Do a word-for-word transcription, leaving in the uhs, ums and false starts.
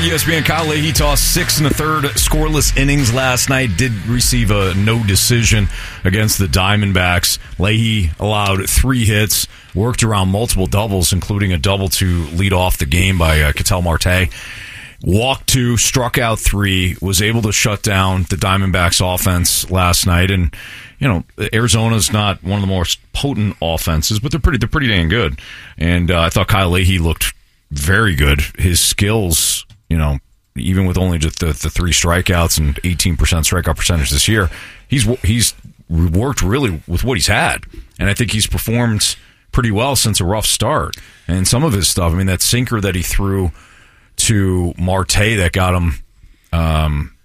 E S P N. Kyle Leahy tossed six and a third scoreless innings last night. Did receive a no decision against the Diamondbacks. Leahy allowed three hits, worked around multiple doubles, including a double to lead off the game by uh, Ketel Marte. Walked two, struck out three, was able to shut down the Diamondbacks offense last night. And, you know, Arizona's not one of the most potent offenses, but they're pretty, they're pretty dang good. And uh, I thought Kyle Leahy looked very good. His skills, you know, even with only just the, the three strikeouts and eighteen percent strikeout percentage this year, he's he's worked really with what he's had. And I think he's performed pretty well since a rough start. And some of his stuff, I mean, that sinker that he threw to Marte that got him um,